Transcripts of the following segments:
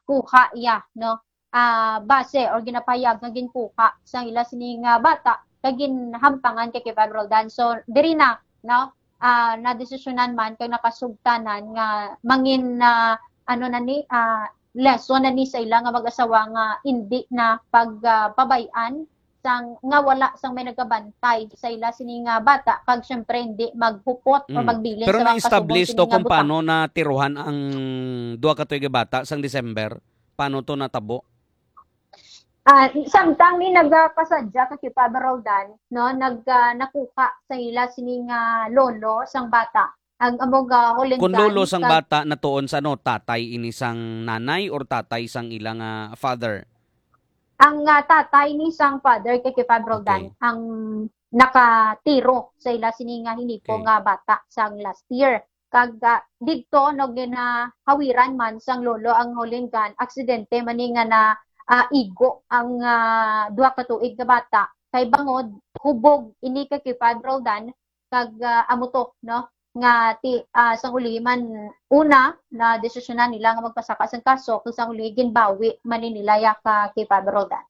kuha iya no base or ginapayag nga ginkuha sang ila sining bata kagin hampangan kay Five Roldan. So diri na no na desisyonan man kay nakasugtanan nga mangin ano na ni lesson na ni sa ila nga mag-asawa nga hindi na pagpabayan sang nga wala sang may nagabantay sa ila sini nga bata kag syempre hindi maghupot o magbilin Pero sa mga na-establish kasubong to sini nga kung butang. paano na tiruhan ang duha ka tuig bata sang December. Paano to natabo? Samtang ni nagpasadya kay Five Roldan no nakuha sa ila sini nga lolo sang bata ang among hulingan Kung lolo sang bata natuon sa ano, tatay ini sang nanay or tatay sang ilang father? ang tatay ni sang father kay Five Roldan ang nakatiro sa ila sini nga hinipo nga bata sang last year. Kag didto no ginahawiran man sang lolo ang hulingan aksidente man nga na igo ang duha ka tuig nga bata kay bangod hubog ini kay Five Roldan kag amo to no nga sang uli man una na desisyonan nila nga magpasaka sang kaso kung sang uli ginbawi man nila ka kay Five Roldan.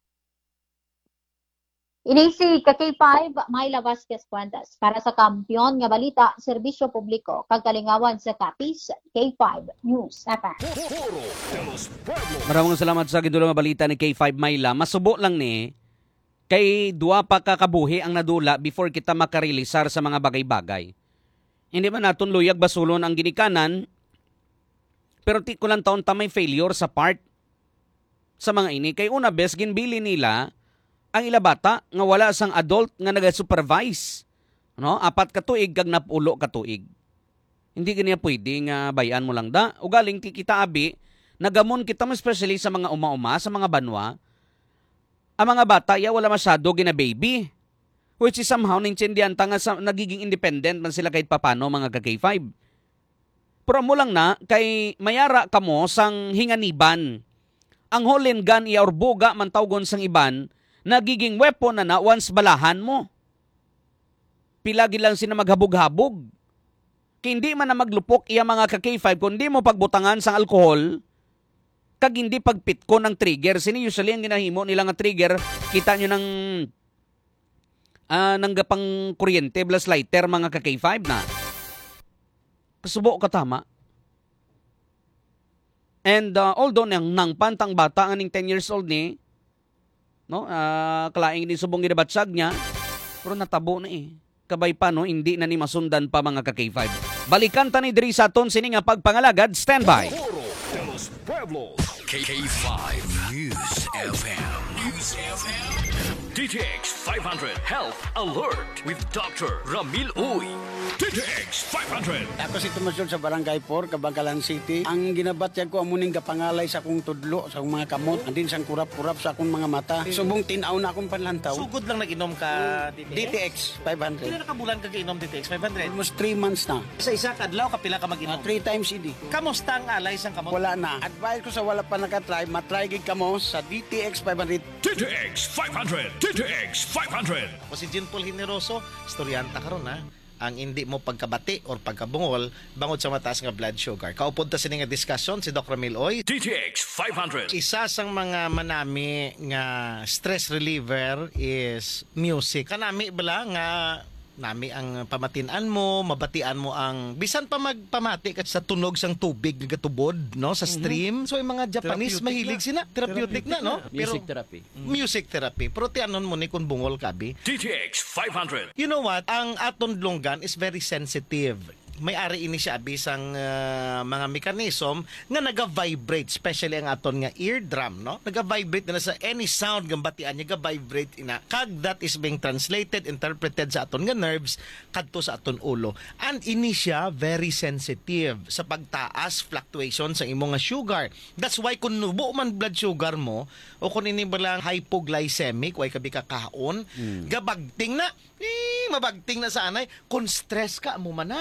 Ini si K5 Myla Vasquez Cuentas para sa Kampiyon nga Balita, Serbisyo Publiko, kag kalingawan sa Kapis, K5 News FM. Maraming salamat sa gidulong nga balita ni K5 Myla. Masubo lang ni kay duwa pa kakabuhi ang nadula before kita makarilisar sa mga bagay-bagay. Hindi man naton luyag basulon ang ginikanan, pero ti ko lang taon ta may failure sa part sa mga ini. Kay una bes ginbili nila ang ila bata nga wala sang adult nga naga-supervise. No? 4 ka tuig kag napulo ka tuig. Hindi kaniya pwede nga bayan mo lang da. Ugaling kita abi, nagamon kita mo especially sa mga uma-uma, sa mga banwa. Ang mga bata ya wala masyado gina-baby. Which is somehow naintindihan ta nga nagiging independent man sila kahit papano mga ka-K5. Pero mo lang na kay mayara kamo sang hinganiban. Ang holen gun iya or buga man tawgon sang iban, nagiging weapon na once balahan mo. Pilagi lang sila maghabog-habog. Kaya hindi man na maglupok iya mga ka-K5 kundi mo pagbutangan sang alkohol kag hindi pagpit ko ng trigger. Sini usually ang ginahimo nila nga trigger, kita nyo ng nanggapang kuryente plus lighter mga ka-K5 na. Kasubo ka tama. And although nang pantang bata aning 10 years old ni, no, kalaing ni subong ginabatsag niya, pero natabo na eh. Kabay pa no, hindi na ni masundan pa mga ka-K5. Balikan ta ni diri sa aton sini nga pagpangalagad, standby. K5 News FM. News FM. DTX 500 Health Alert with Dr. Ramil Uy. DTX 500. Ako si Tomasyon sa Barangay 4, Kabangkalan City. Ang ginabatyag ko amuning kapangalay sa akong tudlo, sa akong mga kamot, andin sang kurap-kurap sa akong mga mata. Subong tinaw na akong panlantaw. Sugod lang nag-inom ka DTX Pila 500. na kabulan ka inom DTX 500? Almost 3 months na. Sa isa kadlaw kapila ka mag-inom. 3 times idi. Kamusta ang alay sang kamot? Wala na. Advice ko sa wala pa nakatry, matry gid kamo sa DTX 500. DTX 500. DTX 500. O si Jean Paul Generoso, storyanta karon ha. Ang hindi mo pagkabati or pagkabungol bangod sa mataas nga blood sugar. Kaupod ta sini nga diskusyon si Dr. Ramil Uy. DTX 500. Isa sang mga manami nga stress reliever is music. Kanami bala nga nami ang pamatian mo, mabatian mo ang bisan pa magpamati ka sa tunog sang tubig nga gatubod no sa stream. So yung mga Japanese mahilig sila, therapeutic na no. Music therapy. Music therapy. Pero ti anon mo ni kun bungol kabi. DTX 500. You know what? Ang aton lunggan is very sensitive. May-ari ini siya bisang mga mekanism nga naga-vibrate, especially ang aton nga eardrum, no? Naga-vibrate na sa any sound nga batian niya, naga-vibrate ina. Kag that is being translated, interpreted sa aton nga nerves kadto sa aton ulo. And ini siya very sensitive sa pagtaas, fluctuation sa imong nga sugar. That's why kung nubo man blood sugar mo o kung ini balang hypoglycemic, way kabi ka kaon, gabagting na, mabagting na sa anay, kung stress ka mo man na, no?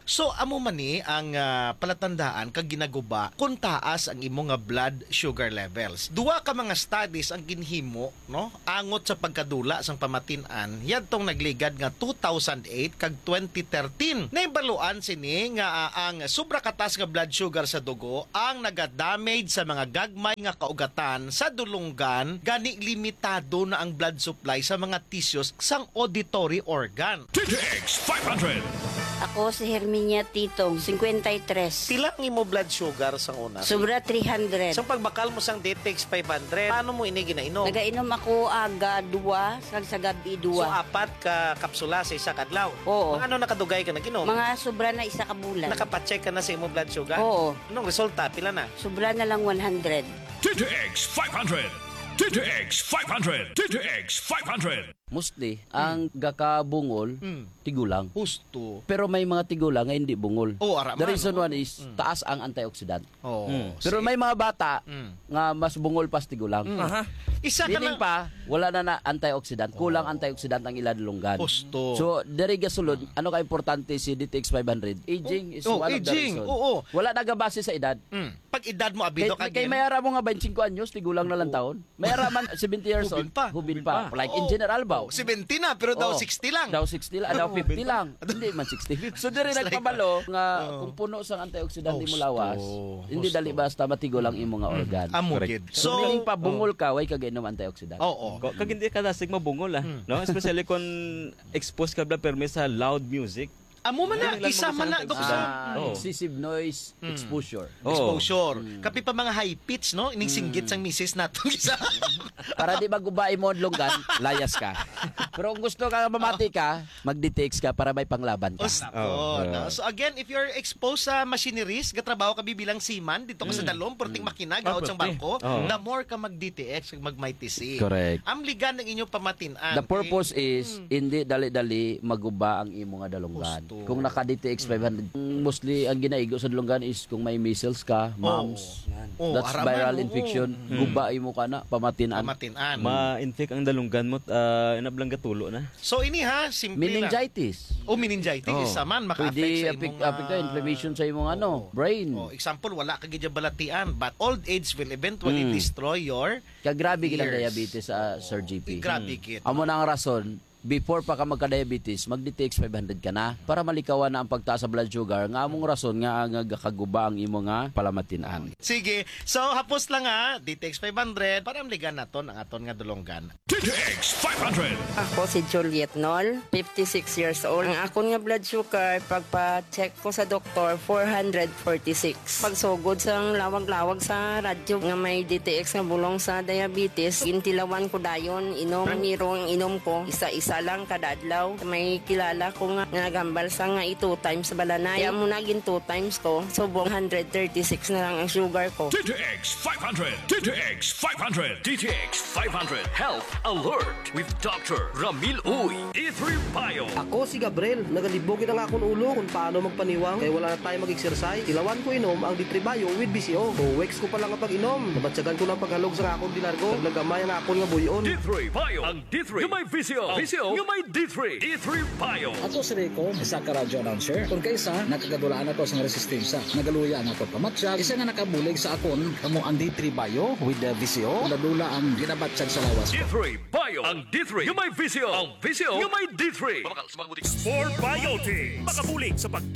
So amo man ni ang palatandaan kag ginaguba kung taas ang imo nga blood sugar levels. Duwa ka mga studies ang ginhimo, no? Angot sa pagkadula sang pamatin-an. Yadtong nagligad nga 2008 kag 2013. Naibaluan sini nga ang sobra katas nga blood sugar sa dugo ang nagadamage sa mga gagmay nga kaugatan sa dulunggan, gani limitado na ang blood supply sa mga tissues sang auditory organ. DTX 500. Ako si Herminia Titong, 53. Pila ang imo blood sugar sang una? Sobra 300. Sa pagbakal mo sang DTX 500, paano mo ini ginainom? Nagainom ako aga 2, sa gabi 2. So apat ka kapsula sa isa kadlaw. Oo. Mga ano nakadugay ka naginom? Mga sobra na isa ka bulan. Nakapacheck ka na sa imo blood sugar? Oo. Anong resulta? Pila na? Sobra na lang 100. DTX 500. DTX 500. DTX 500. Mostly, ang gakabungol, tigulang. Husto. Pero may mga tigulang nga hindi bungol. Oo, araman. The reason one is, taas ang antioxidant. Oh. Pero may mga bata nga mas bungol pas tigulang. Isa ka Meaning na. pa, wala na antioxidant. Kulang antioxidant ang iladulunggan. Husto. So, diri gasulod, ano ka importante si DTX 500? Aging is one of the aging. reason. Oo. Wala nagabase sa edad. Pag edad mo abido ka Kay may ara mo nga 25 anyos, tigulang na lang taon. May ara man 70 years Hubin old. pa. Hubin pa. Like in General ba? 70 na, pero daw Oo. 60 lang. Daw 60 lang, daw 50 lang. Hindi man 60. So diri nagpabalo nga kung puno sang antioxidant mo lawas, hindi dali basta matigo lang imo nga organ. Amugid. So meaning pa bungol ka way kagainom antioxidant. Oo. Kag hindi ka dasig mabungol no? Especially kung exposed ka bla permi sa loud music. Amo man na, Ilan isa mo man na, sa- Dok, Oo. Excessive noise exposure. exposure. Kapi pa mga high pitch, no? Ining singgit sang misis nato isa. Para di magubay mo ang lunggan, layas ka. Pero kung gusto ka mamati ka, mag-DTX ka para may panglaban ka. No? So again, if you're exposed sa machineries, gatrabaho ka bibilang seaman dito ka sa dalom, porting makina, gaot sang bangko, the more ka mag-DTX, mag-MyTC. Correct. Ang ligan ng inyong pamatin-an. The purpose is hindi dali-dali maguba ang imo nga dalunggan. Kung naka-DTX 500, mostly ang ginaigo sa dalunggan is kung may measles ka, mumps, that's araman, viral oo. infection, guba imo ka na, pamatin-an. Pamatin-an. Ma-infect ang dalunggan mo inablang gatulo na. So ini ha, simple lang. Meningitis. Meningitis, isa man, maka-affect Pwede sa imong... apekto inflammation sa imong brain. example, wala ka gidya balatian, but old age will eventually destroy your... Kagrabe gilang Years. diabetes Sir GP. Grabe gid. Amo na ang rason, before pa ka magka-diabetes, mag-DTX 500 ka na para malikawan na ang pagtaas sa blood sugar. Nga among rason nga gakaguba ang imo nga palamatinan. Sige, so hapos lang ha, DTX 500, para amligan naton ang aton nga dulonggan. DTX 500. Ako si Juliet Nol, 56 years old. Ang akon nga blood sugar, pagpa-check ko sa doktor, 446. Pagsugod sa lawag-lawag sa radyo nga may DTX nga bulong sa diabetes, gintilawan ko dayon, inom, mirong inom ko, isa-isa lang kada adlaw. May kilala ko nga nagambal sa nga 2 times sa balanay. Kaya muna gin 2 times ko, subong 136 na lang ang sugar ko. DTX 500. DTX 500. DTX 500. Health Alert with Dr. Ramil Uy. E3 Bio. Ako si Gabriel, nagalibogin ang akong ulo kung paano magpaniwang kaya wala na tayo mag-exercise. Tilawan ko inom ang D3 Bio with BCO. 2 weeks ko pa lang ang pag-inom. Nabatsagan ko ng paghalog sa akong dilargo. Naglagamay ang akong nga buyon. D3 Bio. Ang D3. Yung may VCO. VCO. Yung may D3. E3 Bio. Ato si Rico, isa ka radyo announcer. Kung kaysa, nakagadulaan ako sa resistensya. Nagaluya ang ako pamatsyag. Isa nga nakabulig sa akon, kamo ang D3 Bio with the VCO. Nadula ang ginabatsyag sa lawas ko. D3 Bio. Ang D3. Yung may VCO. Ang VCO. Yung may D3. Sport Biotic. Makabulig sa